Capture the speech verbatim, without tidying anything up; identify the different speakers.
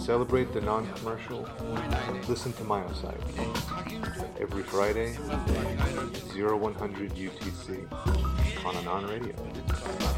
Speaker 1: celebrate the non-commercial, listen to Myosite every Friday, zero one hundred U T C on Anon Radio.